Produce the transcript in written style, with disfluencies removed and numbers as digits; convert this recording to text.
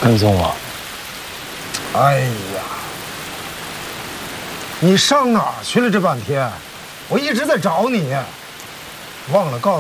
跟踪我？ 哎呀，你上哪儿去了？这半天，我一直在找你，忘了告诉。